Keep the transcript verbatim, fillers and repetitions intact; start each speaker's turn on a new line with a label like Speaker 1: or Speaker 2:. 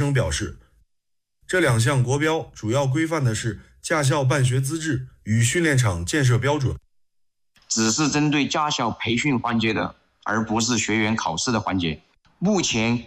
Speaker 1: 生表示，这两项国标主要规范的是驾校办学资质与训练场建设标准，
Speaker 2: 只是针对驾校培训环节的，而不是学员考试的环节。目前